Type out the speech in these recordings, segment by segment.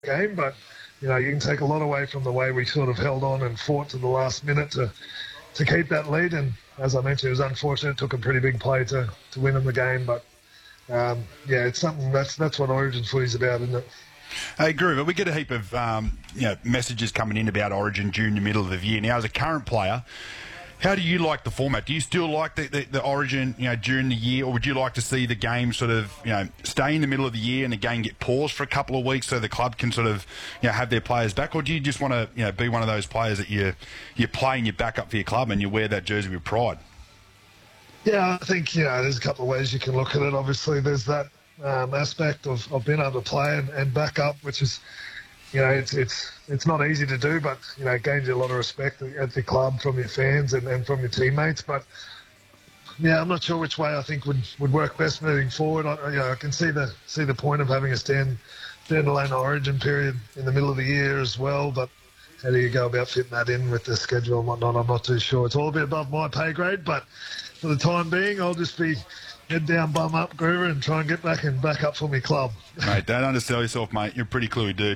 game, but you know, you can take a lot away from the way we sort of held on and fought to the last minute to keep that lead. And as I mentioned, it was unfortunate. It took a pretty big play to win in the game, but yeah, it's something that's what Origin footy's about, isn't it? Hey, Groover, we get a heap of messages coming in about Origin during the middle of the year. Now, as a current player, how do you like the format? Do you still like the Origin, during the year, or would you like to see the game sort of, stay in the middle of the year and the game get paused for a couple of weeks so the club can sort of, have their players back, or do you just want to, be one of those players that you play and you back up for your club and you wear that jersey with pride? Yeah, I think there's a couple of ways you can look at it. Obviously, there's that aspect of being able to play and back up, which is. It's not easy to do, but it gains you a lot of respect at the club from your fans and from your teammates. But yeah, I'm not sure which way I think would work best moving forward. I can see the point of having a standalone Origin period in the middle of the year as well. But how do you go about fitting that in with the schedule and whatnot? I'm not too sure. It's all a bit above my pay grade, but for the time being, I'll just be head down, bum up, Groover, and try and get back up for my club. Mate, don't undersell yourself, mate. You're a pretty cluey dude.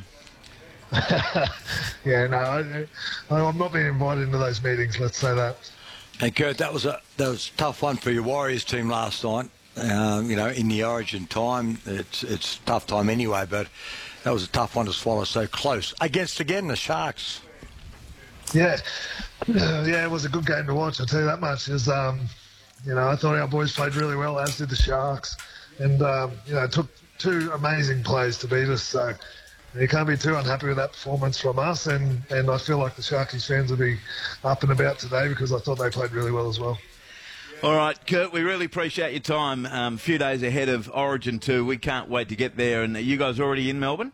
Yeah, no, I'm not being invited into those meetings, let's say that. And Kurt, that was a tough one for your Warriors team last night. In the Origin time, it's tough time anyway, but that was a tough one to swallow so close. Against, again, the Sharks. Yeah, it was a good game to watch, I'll tell you that much. I thought our boys played really well, as did the Sharks. And, it took two amazing plays to beat us, so you can't be too unhappy with that performance from us, and I feel like the Sharkies fans will be up and about today because I thought they played really well as well. All right, Kurt, we really appreciate your time. A few days ahead of Origin 2. We can't wait to get there. And you guys already in Melbourne?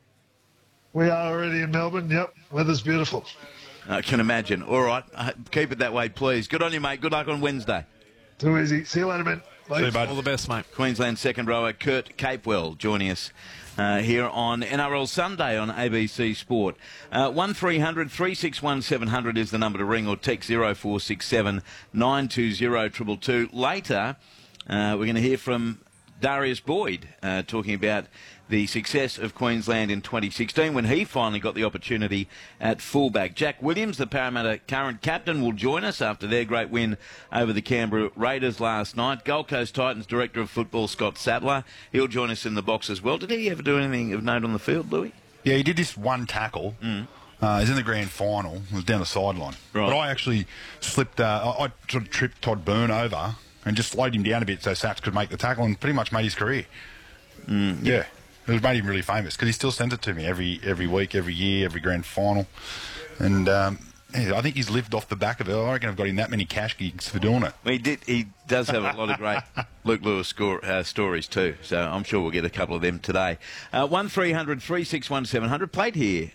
We are already in Melbourne, yep. Weather's beautiful. I can imagine. All right, keep it that way, please. Good on you, mate. Good luck on Wednesday. Too easy. See you later, mate. See you, bud. All the best, mate. Queensland second rower Kurt Capewell joining us here on NRL Sunday on ABC Sport. 1300 361 700 is the number to ring, or text 0467 920 222. Later, we're going to hear from Darius Boyd talking about the success of Queensland in 2016 when he finally got the opportunity at fullback. Jack Williams, the Parramatta current captain, will join us after their great win over the Canberra Raiders last night. Gold Coast Titans Director of Football Scott Sattler, he'll join us in the box as well. Did he ever do anything of note on the field, Louis? Yeah, he did this one tackle. He's in the grand final. It was down the sideline. Right. But I actually slipped, I sort of tripped Todd Byrne over and just slowed him down a bit so Sats could make the tackle and pretty much made his career. Yeah. It made him really famous because he still sends it to me every week, every year, every grand final. And I think he's lived off the back of it. I reckon I've got him that many cash gigs for doing it. Well, he does have a lot of great Luke Lewis stories too, so I'm sure we'll get a couple of them today. 1300 361 700. Played here.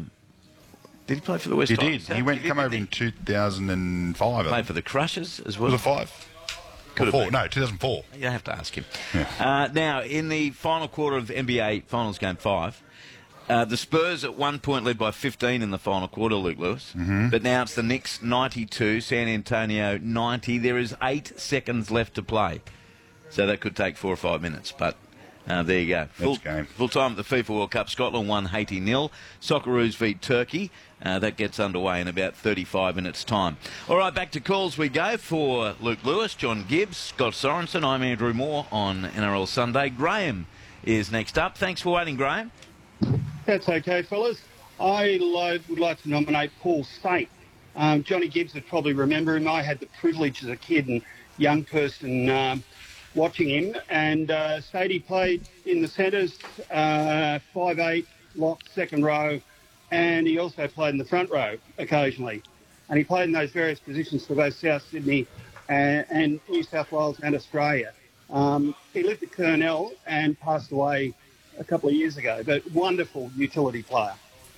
Did he play for the West Tigers? He did. He come over in 2005. Played for the Crushers as well? Was it 5? Could have been. No, 2004. You have to ask him. Yeah. Now, in the final quarter of NBA Finals Game 5, the Spurs at one point led by 15 in the final quarter, Luke Lewis. But now it's the Knicks 92, San Antonio 90. There is 8 seconds left to play. So that could take 4 or 5 minutes, but there you go. Full time at the FIFA World Cup. Scotland won 80-0. Socceroos beat Turkey. That gets underway in about 35 minutes' time. All right, back to calls we go for Luke Lewis, John Gibbs, Scott Sorensen. I'm Andrew Moore on NRL Sunday. Graham is next up. Thanks for waiting, Graham. That's okay, fellas. I would like to nominate Paul Saint. Johnny Gibbs would probably remember him. I had the privilege as a kid and young person watching him. And Sadie played in the centres, 5'8", lock, second row. And he also played in the front row occasionally. And he played in those various positions for both South Sydney and New South Wales and Australia. He lived at Kurnell and passed away a couple of years ago, but wonderful utility player.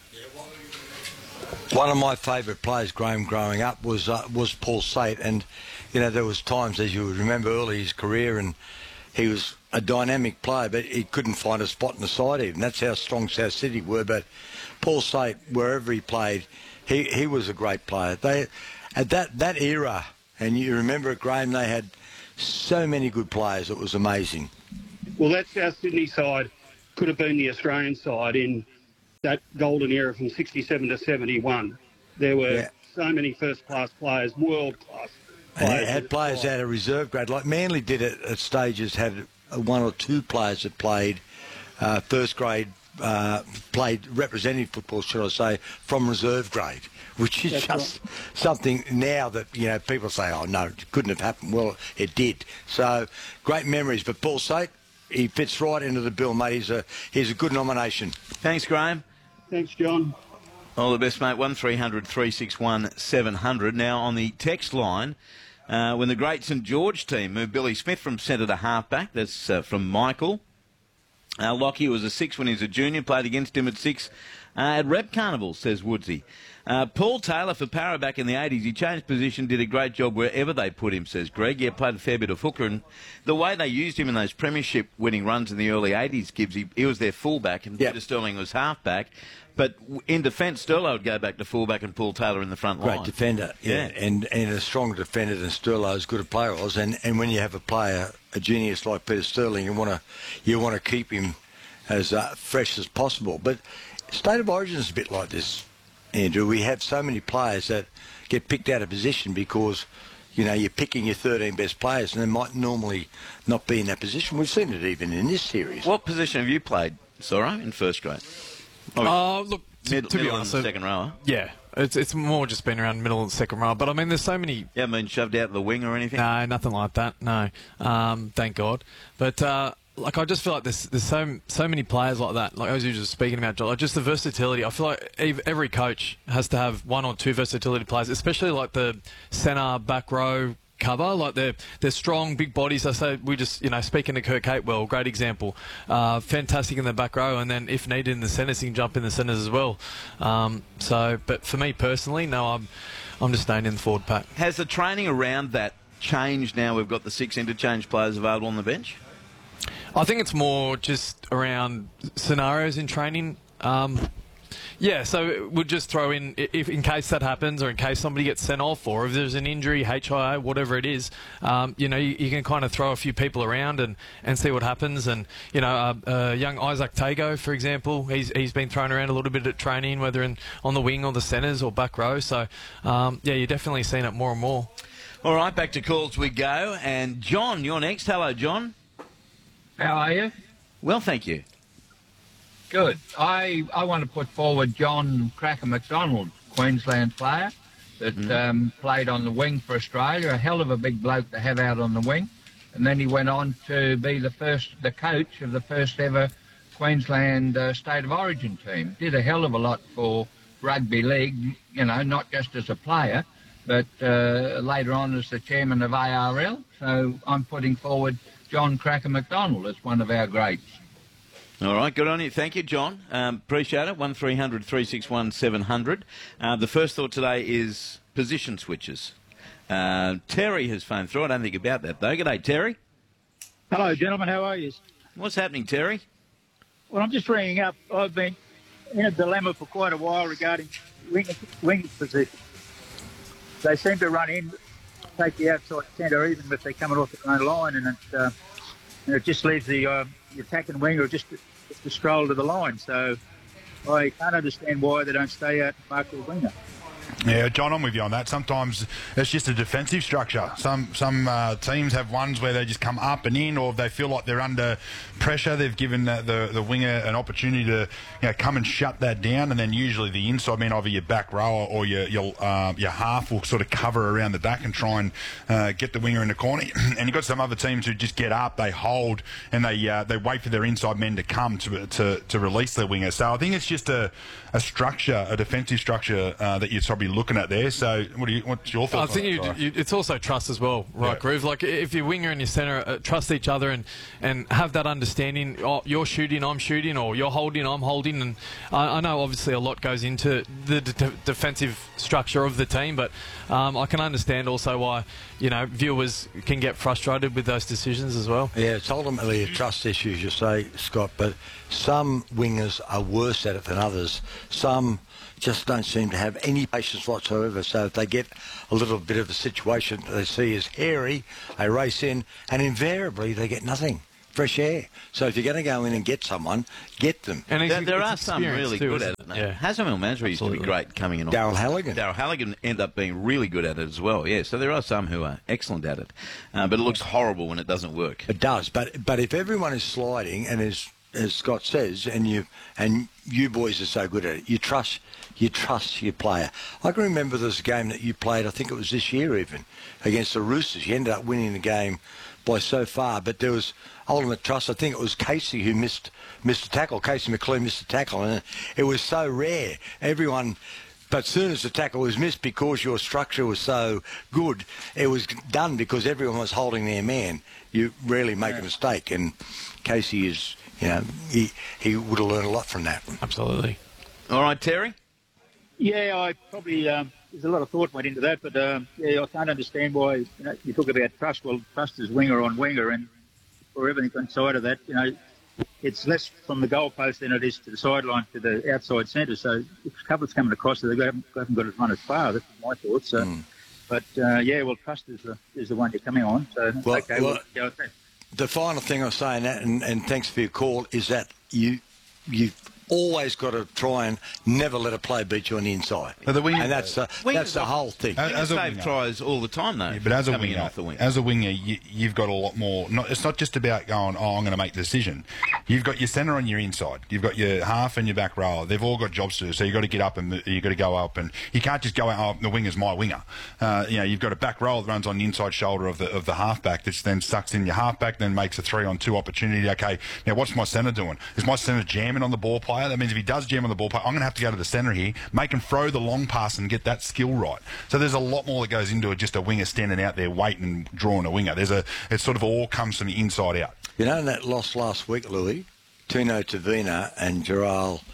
One of my favourite players, Graham, growing up was Paul Saint. And, there was times, as you would remember, early in his career, and he was a dynamic player, but he couldn't find a spot in the side even. That's how strong South Sydney were. But Paul Saint, wherever he played, he was a great player. They at that era, and you remember it, Graham, they had so many good players. It was amazing. Well, that South Sydney side could have been the Australian side in that golden era from 67 to 71. There were so many first-class players, world-class And players. it had players out of reserve grade. Like Manly did it at stages, had one or two players that played first grade, played representative football, should I say, from reserve grade, which is something now that, people say, oh, no, it couldn't have happened. Well, it did. So, great memories. But Paul Sate, he fits right into the bill, mate. He's a good nomination. Thanks, Graham. Thanks, John. All the best, mate. 1300 361 700. Now, on the text line, when the great St George team moved Billy Smith from centre to halfback, that's from Michael. Lockie was a 6 when he was a junior, played against him at 6 at Rep Carnival, says Woodsy. Paul Taylor for Para back in the 80s. He changed position, did a great job wherever they put him, says Greg. Yeah, played a fair bit of hooker. And the way they used him in those premiership winning runs in the early 80s, Gibbs, he was their fullback and Peter Sterling was halfback. But in defence, Sterlo would go back to fullback and Paul Taylor in the front line. Great defender, and a stronger defender than Sterlo, as good a player was. And when you have a player, a genius like Peter Sterling, you want to keep him as fresh as possible. But State of Origin is a bit like this, Andrew. We have so many players that get picked out of position because, you're picking your 13 best players and they might normally not be in that position. We've seen it even in this series. What position have you played, Soro, in first grade? Look, to be middle honest, and second rower. Yeah, it's more just been around middle and second row. But I mean, there's so many. You haven't been shoved out the wing or anything? No, nothing like that. No, thank God. But I just feel like there's so many players like that. Like as you were just speaking about, like just the versatility. I feel like every coach has to have one or two versatility players, especially like the centre, back row cover. Like they're strong, big bodies. I say we just speaking to Kurt Capewell, great example. Fantastic in the back row, and then if needed in the centres, he can jump in the centres as well. But for me personally, no, I'm just staying in the forward pack. Has the training around that changed now? We've got the 6 interchange players available on the bench. I think it's more just around scenarios in training. So we'll just throw in, if in case that happens or in case somebody gets sent off or if there's an injury, HIA, whatever it is, you can kind of throw a few people around and see what happens. And, young Isaac Tago, for example, he's been thrown around a little bit at training, whether on the wing or the centres or back row. So, you're definitely seeing it more and more. All right, back to calls we go. And John, you're next. Hello, John. How are you? Well, thank you. Good. I want to put forward John Cracker McDonald, Queensland player that played on the wing for Australia. A hell of a big bloke to have out on the wing. And then he went on to be the coach of the first ever Queensland State of Origin team. Did a hell of a lot for rugby league, not just as a player, but later on as the chairman of ARL. So I'm putting forward John Cracker McDonald as one of our greats. All right, good on you. Thank you, John. Appreciate it. 1300 361 700. The first thought today is position switches. Terry has phoned through. I don't think about that, though. G'day, Terry. Hello, gentlemen. How are you? What's happening, Terry? Well, I'm just ringing up. I've been in a dilemma for quite a while regarding wing position. They seem to run in, take the outside centre, even if they're coming off their own line, and it just leaves the attacking winger just to stroll to the line. So I can't understand why they don't stay out and mark the winger. Yeah, John, I'm with you on that. Sometimes it's just a defensive structure. Some teams have ones where they just come up and in, or if they feel like they're under pressure, they've given the winger an opportunity to come and shut that down, and then usually the inside man, either your back row or your half, will sort of cover around the back and try and get the winger in the corner. And you've got some other teams who just get up, they hold, and they wait for their inside men to come to release their winger. So I think it's just a structure, a defensive structure that you're probably looking at there. So what's your thoughts? I think it's also trust as well, right, Groove? Like if your winger and your centre trust each other and have that understanding, you're shooting, I'm shooting, or you're holding, I'm holding. And I know obviously a lot goes into the defensive structure of the team, but I can understand also why viewers can get frustrated with those decisions as well. Yeah, it's ultimately a trust issue, as you say, Scott, but some wingers are worse at it than others. Some just don't seem to have any patience whatsoever. So if they get a little bit of a situation that they see as hairy, they race in, and invariably they get nothing. fresh air. So if you're going to go in and get someone, get them. And There are some really too, good at isn't it. Yeah. Hazelmill Masri used to be great coming in. Daryl Halligan. Daryl Halligan ended up being really good at it as well, yeah. So there are some who are excellent at it. But it looks horrible when it doesn't work. It does, but if everyone is sliding, and as Scott says, and you boys are so good at it, you trust your player. I can remember this game that you played, I think it was this year even, against the Roosters. You ended up winning the game by so far, but there was ultimate trust. I think it was Casey who missed a tackle. Casey McLean missed a tackle, and it was so rare. Everyone... But as soon as the tackle was missed, because your structure was so good, it was done because everyone was holding their man. You rarely make a mistake, and Casey is, he would have learned a lot from that. Absolutely. All right, Terry? Yeah, I probably there's a lot of thought went into that, but I can't understand why you talk about trust. Well, trust is winger on winger, and for everything inside of that, it's less from the goalpost than it is to the sideline to the outside centre. So if cover's coming across, they haven't got to run as far. That's my thoughts. So, but trust is the one you're coming on. So the final thing I'll say in that, and thanks for your call, is that you've always got to try and never let a play beat you on the inside. But and that's the whole thing. As a Dave winger, tries all the time, though. Yeah, but as a coming winger, in off the wing. You've got a lot more. It's not just about going, I'm going to make the decision. You've got your centre on your inside. You've got your half and your back row. They've all got jobs to do. So you've got to get up and you've got to go up, and you can't just go out. The winger's my winger. You've got a back row that runs on the inside shoulder of the halfback, that then sucks in your halfback, then makes a 3-on-2 opportunity. Okay, now what's my centre doing? Is my centre jamming on the ball player? That means if he does jam on the ball player, I'm going to have to go to the centre here, make him throw the long pass and get that skill right. So there's a lot more that goes into it, just a winger standing out there waiting and drawing a winger. It sort of all comes from the inside out. In that loss last week, Louis, Tino Tavina and Gerald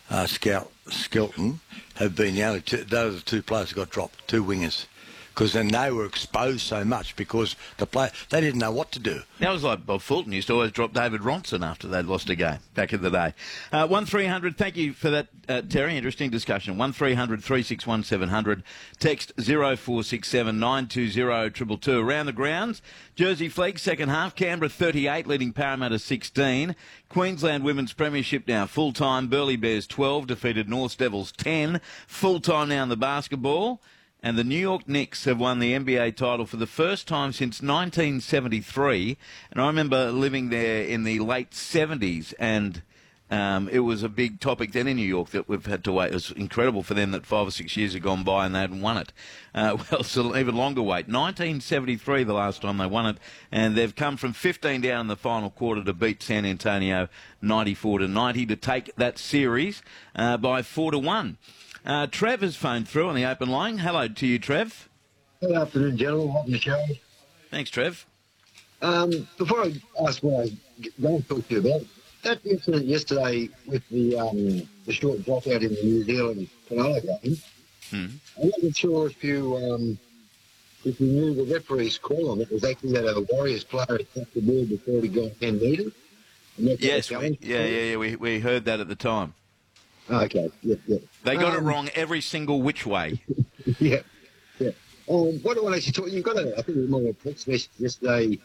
Skelton have been the only two. Those are the two players who got dropped, two wingers. Because then they were exposed so much because they didn't know what to do. That was like Bob Fulton used to always drop David Ronson after they'd lost a game back in the day. 1300, thank you for that, Terry. Interesting discussion. 1300 361 700. Text 0467 920 222. Around the grounds, Jersey Flegg, second half. Canberra 38, leading Parramatta 16. Queensland Women's Premiership now full-time. Burleigh Bears 12, defeated North Devils 10. Full-time now in the basketball. And the New York Knicks have won the NBA title for the first time since 1973. And I remember living there in the late 70s, and it was a big topic then in New York that we've had to wait. It was incredible for them that 5 or 6 years had gone by and they hadn't won it. It's an even longer wait. 1973 the last time they won it, and they've come from 15 down in the final quarter to beat San Antonio 94-90 to take that series by 4-1. Trev has phoned through on the open line. Hello to you, Trev. Good afternoon, gentlemen. Welcome to the show. Thanks, Trev. Before I ask what I going to talk to you about, that incident yesterday with the short dropout in the New Zealand Cronulla game, I wasn't sure if you knew the referee's call on it was actually that a Warriors player had touched the ball before he got 10 metres. Yes, we heard that at the time. Oh, okay, yeah. They got it wrong every single which way. yeah. What I want to actually talk, you've got I think it was more a text message yesterday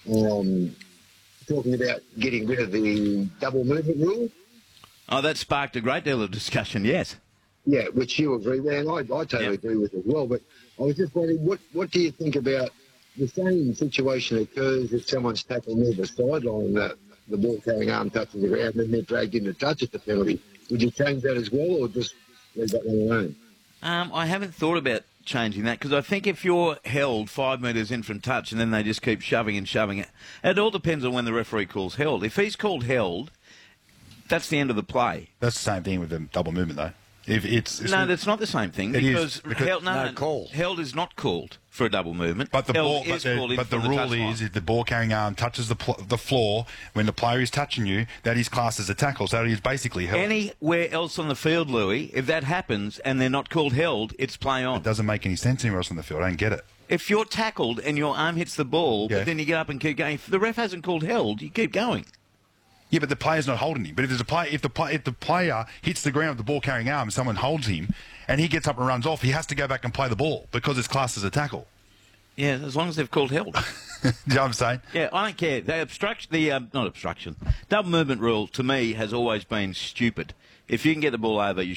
talking about getting rid of the double movement rule. Oh, that sparked a great deal of discussion, yes. Yeah, which you agree with, and I totally agree with as well. But I was just wondering, what do you think about the same situation occurs if someone's tackled near the sideline, the ball carrying arm touches the ground, and then they're dragged in to touch it, the penalty? Would you change that as well, or just leave that one alone? I haven't thought about changing that, because I think if you're held 5 metres in from touch and then they just keep shoving it, it all depends on when the referee calls held. If he's called held, that's the end of the play. That's the same thing with the double movement, though. That's not the same thing, because held is not called for a double movement. But the rule is if the ball carrying arm touches the floor when the player is touching you, that is classed as a tackle. So it is basically held. Anywhere else on the field, Louis, if that happens and they're not called held, it's play on. It doesn't make any sense anywhere else on the field. I don't get it. If you're tackled and your arm hits the ball, but then you get up and keep going, if the ref hasn't called held, you keep going. Yeah, but the player's not holding him. But if the player hits the ground with the ball carrying arm and someone holds him and he gets up and runs off, he has to go back and play the ball because it's classed as a tackle. Yeah, as long as they've called held. You know what I'm saying? Yeah, I don't care. Not obstruction. Double movement rule, to me, has always been stupid. If you can get the ball over, you